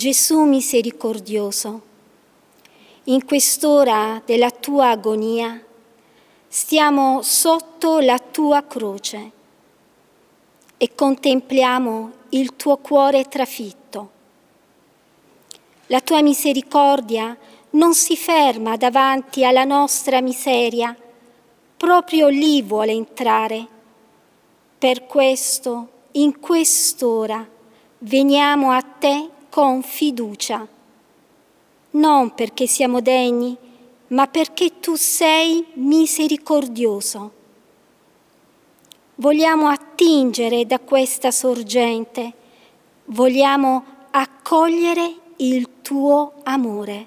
Gesù misericordioso, in quest'ora della tua agonia stiamo sotto la tua croce e contempliamo il tuo cuore trafitto. La tua misericordia non si ferma davanti alla nostra miseria, proprio lì vuole entrare. Per questo, in quest'ora, veniamo a te con fiducia, non perché siamo degni, ma perché tu sei misericordioso. Vogliamo attingere da questa sorgente, vogliamo accogliere il tuo amore.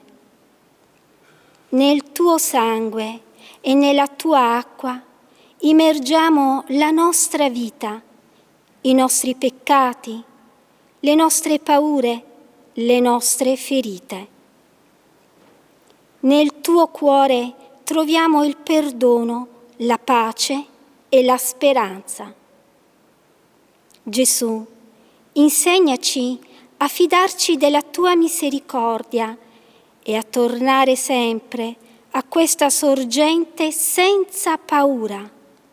Nel tuo sangue e nella tua acqua immergiamo la nostra vita, i nostri peccati, le nostre paure, le nostre ferite. Nel tuo cuore troviamo il perdono, la pace e la speranza. Gesù, insegnaci a fidarci della tua misericordia e a tornare sempre a questa sorgente senza paura.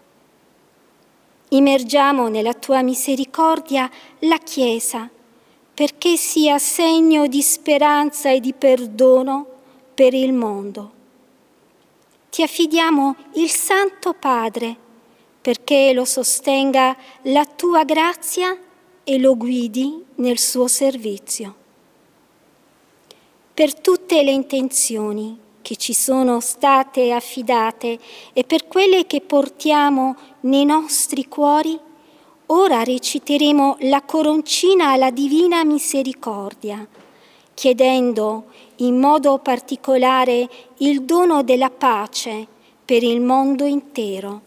Immergiamo nella tua misericordia la Chiesa, perché sia segno di speranza e di perdono per il mondo. Ti affidiamo il Santo Padre, perché lo sostenga la tua grazia e lo guidi nel suo servizio. Per tutte le intenzioni che ci sono state affidate e per quelle che portiamo nei nostri cuori, ora reciteremo la coroncina alla Divina Misericordia, chiedendo in modo particolare il dono della pace per il mondo intero.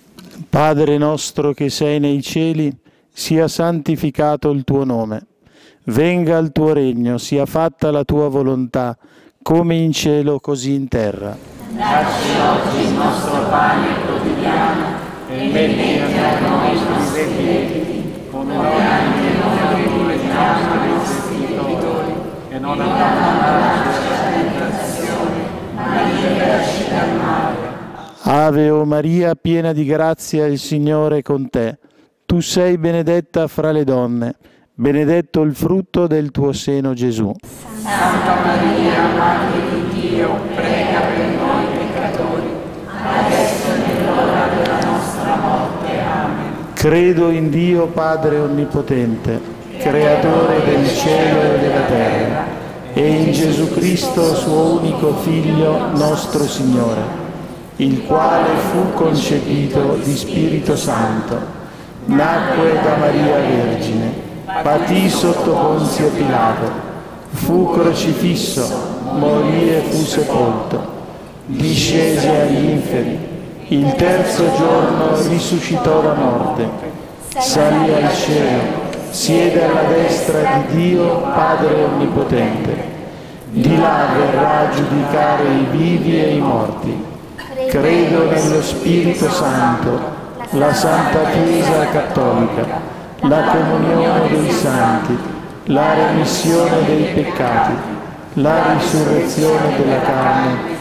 Padre nostro che sei nei cieli, sia santificato il tuo nome. Venga il tuo regno, sia fatta la tua volontà, come in cielo così in terra. Dacci oggi il nostro pane quotidiano e metti a noi i nostri debiti, come anche noi rimettiamo ai nostri debitori, e non abbandonarci alla tentazione, ma liberaci dal male. Ave o Maria, piena di grazia, il Signore è con te. Tu sei benedetta fra le donne, benedetto il frutto del tuo seno, Gesù. Santa Maria, Madre di Dio, prega per noi peccatori, adesso è l'ora della nostra morte. Amen. Credo in Dio Padre Onnipotente, Creatore del cielo e della terra, e in Gesù Cristo, suo unico Figlio, nostro Signore, il quale fu concepito di Spirito Santo, nacque da Maria Vergine, patì sotto Ponzio Pilato, fu crocifisso, morì e fu sepolto, discese agli inferi, il terzo giorno risuscitò da morte, salì al cielo, siede alla destra di Dio Padre Onnipotente. Di là verrà a giudicare i vivi e i morti. Credo nello Spirito Santo, la Santa Chiesa Cattolica, la comunione dei santi, la remissione dei peccati, la risurrezione della carne